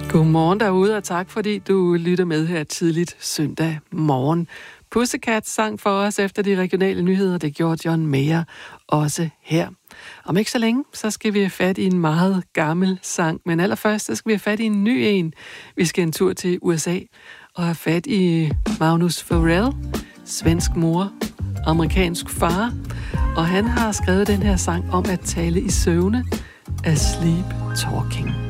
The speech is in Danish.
Godmorgen derude, og tak fordi du lytter med her tidligt søndag morgen. Pussycat sang for os efter de regionale nyheder, det gjorde John Mayer også her. Om ikke så længe, så skal vi have fat i en meget gammel sang, men allerførst så skal vi have fat i en ny en. Vi skal en tur til USA og have fat i Magnus Farrell, svensk mor, amerikansk far, og han har skrevet den her sang om at tale i søvne, Asleep Talking.